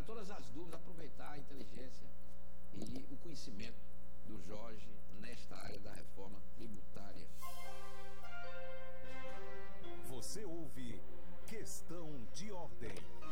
todas as dúvidas, aproveitar a inteligência e o conhecimento do Jorge nesta área da reforma tributária. Você ouve Questão de Ordem.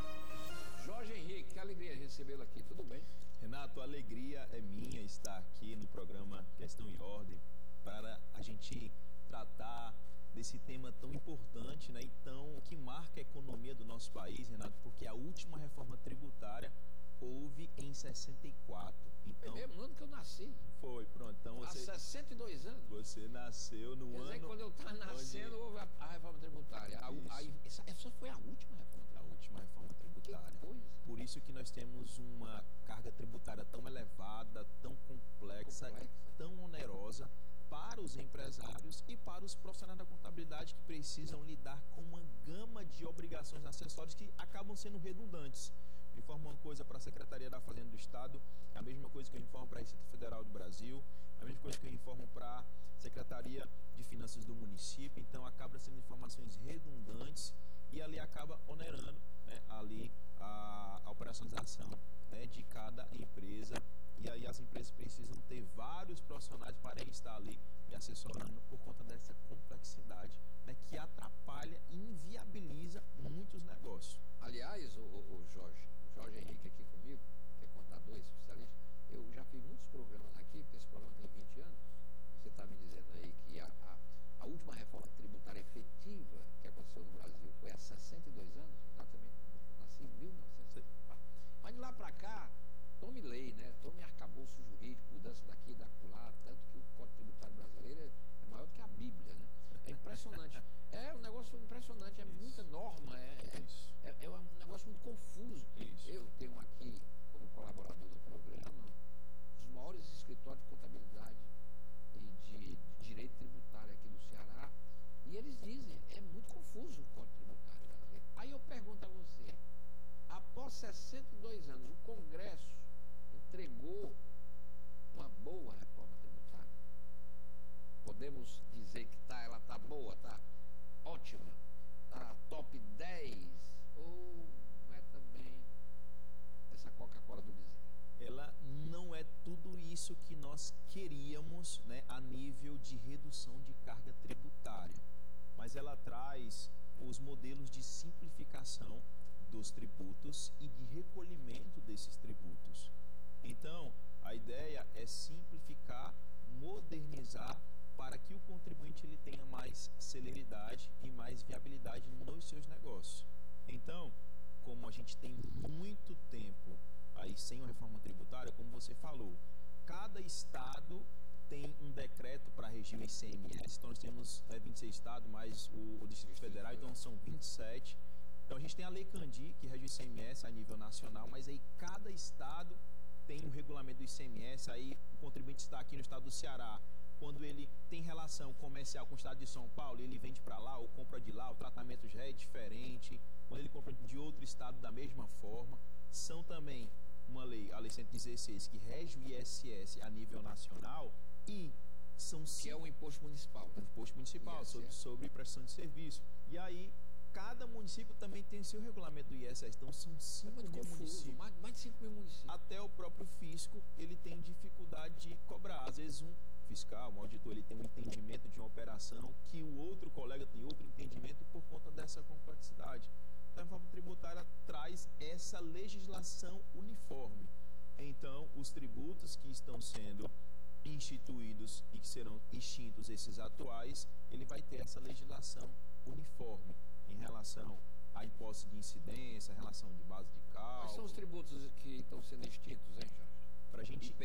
Jorge Henrique, que alegria recebê-lo aqui, tudo bem? Renato, a alegria é minha estar aqui no programa Questão em Ordem para a gente tratar desse tema tão importante, né? Então, que marca a economia do nosso país, Renato, porque a última reforma tributária houve em 64. Então, é mesmo, no ano que eu nasci. Foi, pronto. Então há 62 anos. Você nasceu no ano... Quer dizer, quando eu estava nascendo, houve a reforma tributária. Essa foi a última reforma tributária. A última reforma tributária. Que coisa. Por isso que nós temos uma carga tributária tão elevada, tão complexa. Tão onerosa para os empresários e para os profissionais da contabilidade que precisam lidar com uma gama de obrigações acessórias que acabam sendo redundantes. Eu informo uma coisa para a Secretaria da Fazenda do Estado, a mesma coisa que eu informo para a Receita Federal do Brasil, a mesma coisa que eu informo para a Secretaria de Finanças do município. Então acaba sendo informações redundantes e ali acaba onerando, né, ali a operacionalização, né, de cada empresa. E aí as empresas precisam ter vários profissionais para estar ali me assessorando por conta dessa complexidade, né, que atrapalha e inviabiliza muitos negócios. Aliás, o Jorge Henrique aqui comigo, que é contador, especialista, eu já fiz muitos programas aqui, porque esse programa tem 20 anos. Você está me dizendo aí que a última reforma tributária efetiva que aconteceu no Brasil foi há 62 anos, exatamente, eu nasci em 1964. Mas de lá para cá, tome lei, né? Tome arcabouço jurídico, mudança daqui e daquela, tanto que o Código Tributário Brasileiro é maior do que a Bíblia, né? É impressionante. É um negócio impressionante, é muita norma, é um negócio muito confuso. Eu tenho aqui, como colaborador do programa, os maiores escritórios de contabilidade e de direito tributário aqui do Ceará, e eles dizem, é muito confuso o Código Tributário brasileiro. Aí eu pergunto a você, após 62 anos, o Congresso entregou uma boa reforma tributária? Podemos dizer que ela está boa, está ótima, está top 10, ou não é também essa Coca-Cola do deserto? Ela não é tudo isso que nós queríamos, né, a nível de redução de carga tributária, mas ela traz os modelos de simplificação dos tributos e de recolhimento desses tributos. Então, a ideia é simplificar, modernizar, para que o contribuinte ele tenha mais celeridade e mais viabilidade nos seus negócios. Então, como a gente tem muito tempo aí sem uma reforma tributária, como você falou, cada estado tem um decreto para regir o ICMS. Então nós temos 26 estados mais o Distrito Federal, então são 27. Então a gente tem a Lei Candir, que rege o ICMS a nível nacional, mas aí cada estado tem o regulamento do ICMS. Aí o contribuinte está aqui no estado do Ceará, quando ele tem relação comercial com o estado de São Paulo, ele vende para lá ou compra de lá, o tratamento já é diferente. Quando ele compra de outro estado da mesma forma, são também uma lei, a Lei 116, que rege o ISS a nível nacional, e são que é o imposto municipal, né? Imposto municipal sobre prestação de serviço. E aí cada município também tem seu regulamento do ISS. Então são 5 mil municípios. Mais de 5 mil municípios. Até o próprio fisco, ele tem dificuldade de cobrar. Às vezes um fiscal, um auditor, ele tem um entendimento de uma operação que o outro colega tem outro entendimento por conta dessa complexidade. Então a reforma tributária traz essa legislação uniforme. Então os tributos que estão sendo instituídos e que serão extintos, esses atuais, ele vai ter essa legislação uniforme em relação a imposto de incidência, a relação de base de cálculo. Quais são os tributos que estão sendo extintos, hein, Jorge? Para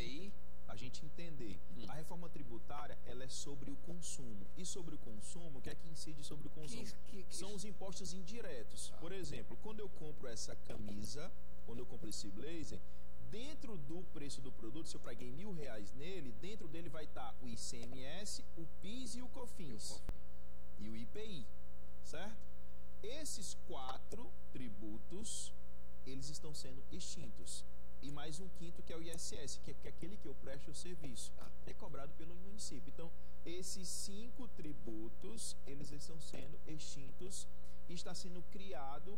a gente entender, a reforma tributária, ela é sobre o consumo. E sobre o consumo, o que é que incide sobre o consumo? São os impostos indiretos. Por exemplo, quando eu compro essa camisa, quando eu compro esse blazer, dentro do preço do produto, se eu paguei R$1.000 nele, dentro dele vai estar o ICMS, o PIS e o COFINS. E o IPI, certo? Esses 4 tributos, eles estão sendo extintos. E mais um quinto, que é o ISS, que é aquele que eu presto o serviço, é cobrado pelo município. Então, esses 5 tributos, eles estão sendo extintos e está sendo criado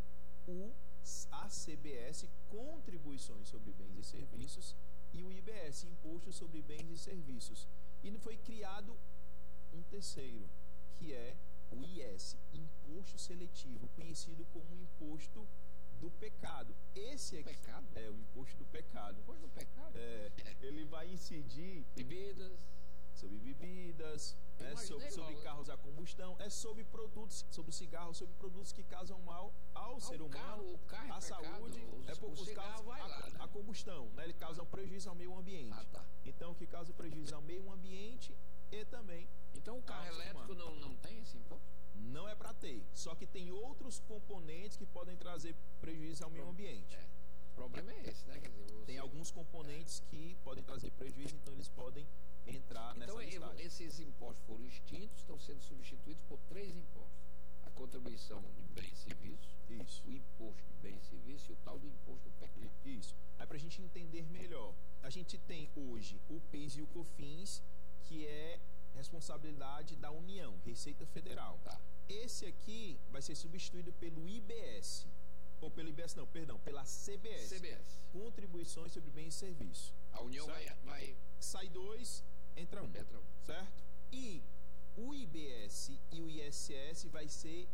a CBS, contribuições sobre bens e serviços, e o IBS, imposto sobre bens e serviços. E foi criado um terceiro, que é o IS, imposto seletivo, conhecido como imposto do pecado. Esse aqui Pecado? é o imposto do pecado. Depois do pecado? Ele vai incidir Bebidas. sobre bebidas, sobre carros a combustão, sobre produtos, sobre cigarros, sobre produtos que causam mal ao ser humano, O carro à é saúde, pecado, o cigarro vai lá, né? a combustão, né? Ele causa um prejuízo ao meio ambiente. Ah, tá. Então, que causa prejuízo ao meio ambiente e também Então o carro ao ser elétrico humano. não tem esse imposto? Não é para ter, só que tem outros componentes que podem trazer prejuízo ao meio ambiente. O problema é esse, né? Quer dizer, Tem alguns componentes que podem trazer prejuízo, então eles podem entrar Então, nessa listagem. esses impostos foram extintos, estão sendo substituídos por 3 impostos. A contribuição de bens e serviços, Isso. o imposto de bens e serviços e o tal do imposto do pecado. Isso. Aí, para a gente entender melhor, a gente tem hoje o PIS e o COFINS, que é responsabilidade da União, Receita Federal. Tá. Esse aqui vai ser substituído pelo IBS, ou pelo IBS não, perdão, pela CBS. CBS. Contribuições sobre bens e serviços. A União vai Sai 2, entra 1. Entra um. Certo? E o IBS e o ISS vai ser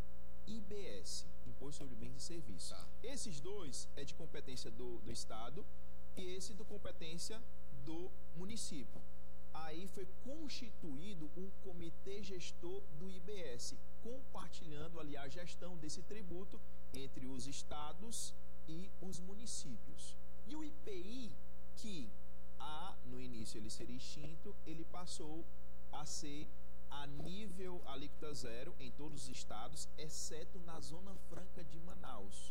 IBS, Imposto sobre Bens e Serviços. Tá. Esses dois é de competência do Estado e esse de competência do município. Aí foi constituído um comitê gestor do IBS, compartilhando ali a gestão desse tributo entre os estados e os municípios. E o IPI, que no início ele seria extinto, ele passou a ser a nível alíquota zero em todos os estados, exceto na Zona Franca de Manaus.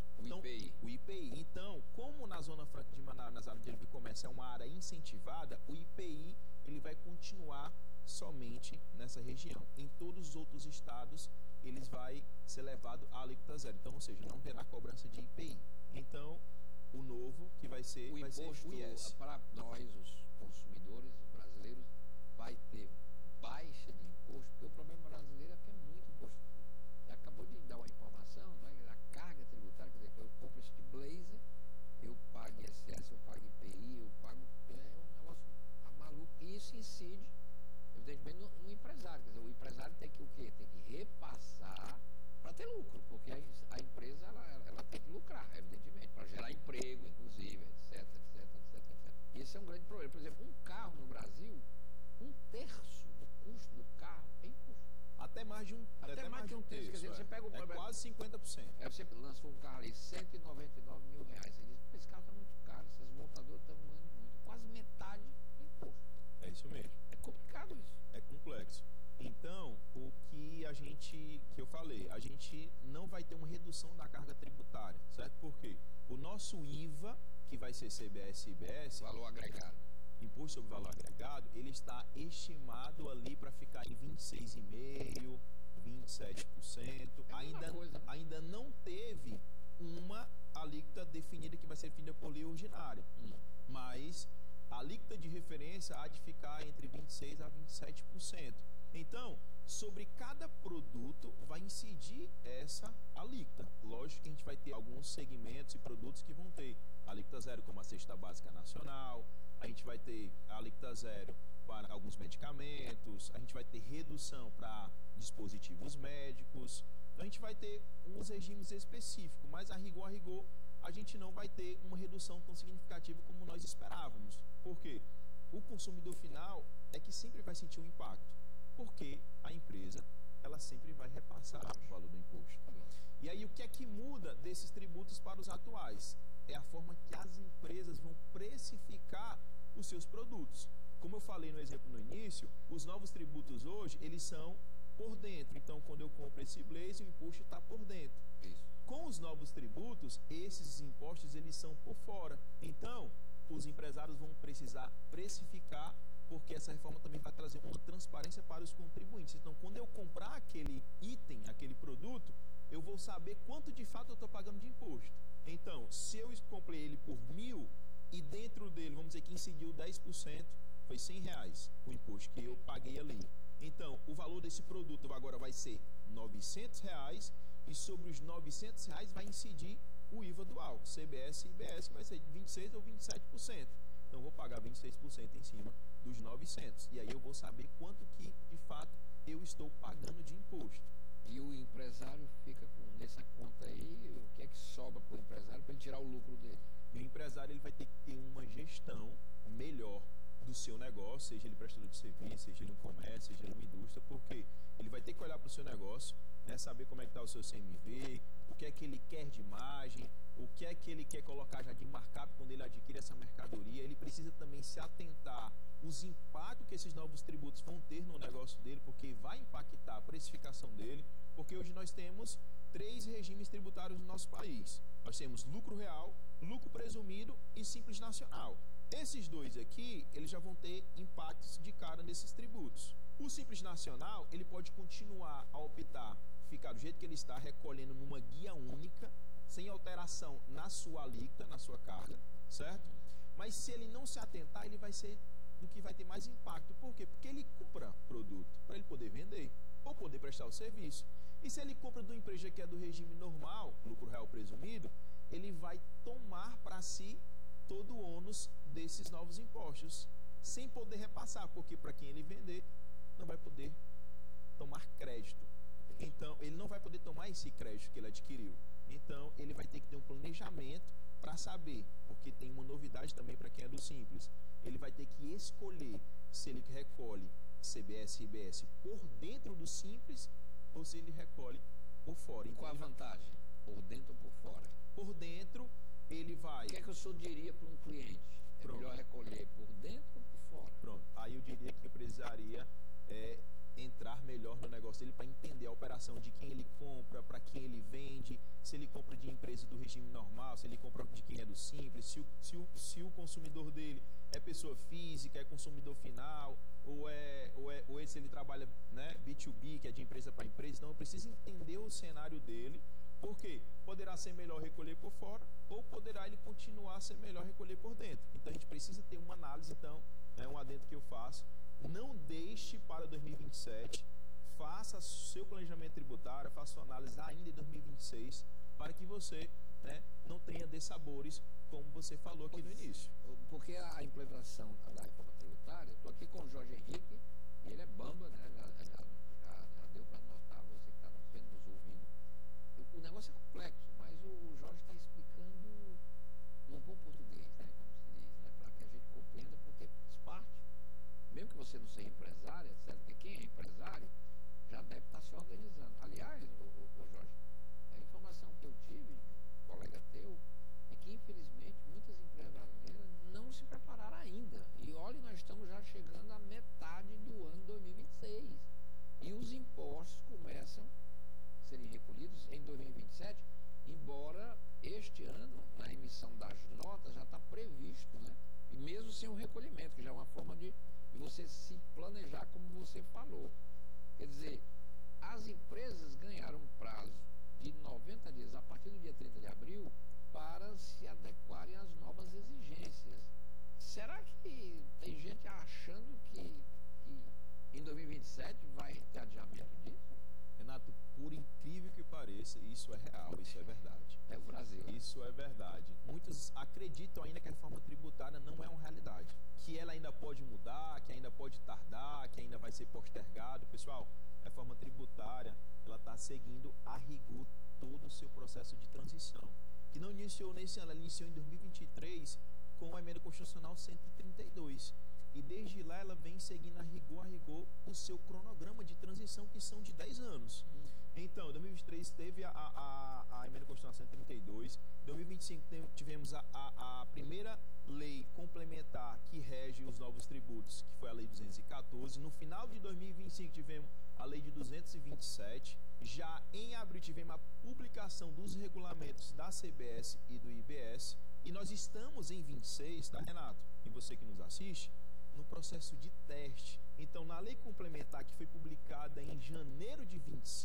O IPI. Então, como na Zona Franca de Manaus, nas áreas de livre comércio, é uma área incentivada, o IPI ele vai continuar somente nessa região. Em todos os outros estados, eles vai ser levado à alíquota zero. Então, ou seja, não terá cobrança de IPI. Então, o novo que vai ser o imposto o IS. para nós, os consumidores brasileiros, vai ter baixa de imposto, porque o problema brasileiro é que é muito imposto. Você acabou de dar uma informação, né, a carga tributária, quer dizer, eu compro este blazer, eu pago ISS, eu pago IPI, eu pago. É um negócio maluco. E isso incide, evidentemente, no empresário. Quer dizer, o empresário tem que o quê? Tem que repassar para ter lucro, porque a empresa ela tem que lucrar, evidentemente, para gerar emprego, inclusive, etc. Esse é um grande problema. Por exemplo, um carro no Brasil, 1/3 do custo do carro é imposto. Até mais de um terço. Quer dizer, você pega o quase 50%. Você lançou um carro ali, R$199 mil. Você diz, esse carro está muito caro, essas montadoras estão ganhando muito. Quase metade de imposto. É isso mesmo. É complicado isso. É complexo. Então, o que eu falei, a gente não vai ter uma redução da carga tributária, certo? Por quê? O nosso IVA, que vai ser CBS e IBS, Valor agregado. Imposto sobre Valor Agregado, ele está estimado ali para ficar em 26,5%, 27%. Ainda não teve uma alíquota definida que vai ser definida por lei ordinária. Mas a alíquota de referência há de ficar entre 26% a 27%. Então, sobre cada produto vai incidir essa alíquota. Lógico que a gente vai ter alguns segmentos e produtos que vão ter alíquota zero, como a cesta básica nacional, a gente vai ter alíquota zero para alguns medicamentos, a gente vai ter redução para dispositivos médicos, então a gente vai ter uns regimes específicos, mas a rigor, a gente não vai ter uma redução tão significativa como nós esperávamos. Por quê? O consumidor final é que sempre vai sentir um impacto, porque a empresa ela sempre vai repassar o valor do imposto. E aí o que é que muda desses tributos para os atuais? É a forma que as empresas vão precificar os seus produtos. Como eu falei no exemplo no início, os novos tributos hoje, eles são por dentro. Então, quando eu compro esse blazer, o imposto está por dentro. Isso. Com os novos tributos, esses impostos, eles são por fora. Então, os empresários vão precisar precificar, porque essa reforma também vai trazer uma transparência para os contribuintes. Então, quando eu comprar aquele item, aquele produto, eu vou saber quanto de fato eu estou pagando de imposto. Então, se eu comprei ele por 1.000 e dentro dele, vamos dizer que incidiu 10%, foi R$100 o imposto que eu paguei ali. Então, o valor desse produto agora vai ser R$900 e sobre os R$900 vai incidir o IVA dual, CBS e IBS, que vai ser de 26% ou 27%. Então, eu vou pagar 26% em cima dos 900. E aí eu vou saber quanto que, de fato, eu estou pagando de imposto. E o empresário fica nessa conta aí, o que é que sobra para o empresário para ele tirar o lucro dele? E o empresário ele vai ter que ter uma gestão melhor do seu negócio, seja ele prestador de serviço, seja ele um comércio, seja ele uma indústria, porque ele vai ter que olhar para o seu negócio, né, saber como é que está o seu CMV, o que é que ele quer de margem, o que é que ele quer colocar já de markup quando ele adquire essa mercadoria. Ele precisa também se atentar os impactos que esses novos tributos vão ter no negócio dele, porque vai impactar a precificação dele, porque hoje nós temos 3 regimes tributários no nosso país. Nós temos lucro real, lucro presumido e simples nacional. Esses 2 aqui, eles já vão ter impactos de cara nesses tributos. O simples nacional, ele pode continuar a optar, ficar do jeito que ele está, recolhendo numa guia única, sem alteração na sua alíquota, na sua carga, certo? Mas se ele não se atentar, ele vai ser do que vai ter mais impacto. Por quê? Porque ele compra produto para ele poder vender ou poder prestar o serviço. E se ele compra de uma empresa que é do regime normal, lucro real presumido, ele vai tomar para si todo o ônus desses novos impostos, sem poder repassar, porque para quem ele vender, não vai poder tomar crédito. Então, ele não vai poder tomar esse crédito que ele adquiriu. Então, ele vai ter que ter um planejamento para saber, porque tem uma novidade também para quem é do Simples. Ele vai ter que escolher se ele recolhe CBS e IBS por dentro do Simples ou se ele recolhe por fora. Então, qual a vantagem? Por dentro ou por fora? Por dentro, ele vai... O que é que o senhor diria para um cliente? É melhor recolher por dentro ou por fora? Pronto. Aí eu diria que eu precisaria entrar melhor no negócio dele para entender a operação de quem ele compra, para quem ele vende, se ele compra de empresa do regime normal, se ele compra de quem é do Simples, se o consumidor dele é pessoa física, é consumidor final, ou se ele trabalha, né, B2B, que é de empresa para empresa. Então eu preciso entender o cenário dele, porque poderá ser melhor recolher por fora, ou poderá ele continuar a ser melhor recolher por dentro. Então a gente precisa ter uma análise, então, um adendo que eu faço. Não deixe para 2027, faça seu planejamento tributário, faça sua análise ainda em 2026, para que você, né, não tenha dessabores, como você falou aqui no início. Porque a implementação da reforma tributária, estou aqui com o Jorge Henrique, e ele é bamba, né? Já deu para notar, você que está nos vendo, nos ouvindo. O negócio é complexo, mas o Jorge está explicando num bom português, né, como se diz, né, para que a gente compreenda, porque faz parte. Mesmo que você não seja empresário, etc., porque quem é empresário já deve estar se organizando. Aliás, Jorge, a informação que eu tive de um colega teu é que, infelizmente, muitas empresas brasileiras não se prepararam ainda. E olha, nós estamos já chegando à metade do ano 2026. E os impostos começam a serem recolhidos em 2027, embora este ano, na emissão das notas, já está previsto, né? E mesmo sem o recolhimento, que já é uma forma de você se planejar, como você falou. Quer dizer, as empresas ganharam um prazo de 90 dias a partir do dia 30 de abril para se adequarem às novas exigências. Será que tem gente achando que em 2027 vai ter adiamento disso? Renato, por incrível que pareça, isso é real, isso é verdade. É o Brasil. Né? Isso é verdade. Muitos acreditam ainda que a reforma tributária não é uma realidade, que ela ainda pode mudar, que ainda pode tardar, que ainda vai ser postergado. Pessoal, a reforma tributária, ela está seguindo a rigor todo o seu processo de transição, que não iniciou nesse ano, ela iniciou em 2023 com a emenda constitucional 132. E desde lá ela vem seguindo a rigor o seu cronograma de transição, que são de 10 anos. Então, em 2023 teve a emenda constitucional 132, em 2025 tivemos a primeira lei complementar que rege os novos tributos, que foi a lei 214. No final de 2025 tivemos a lei de 227. Já em abril tivemos a publicação dos regulamentos da CBS e do IBS. E nós estamos em 26, tá, Renato? E você que nos assiste, no processo de teste. Então, na lei complementar que foi publicada em janeiro de 25,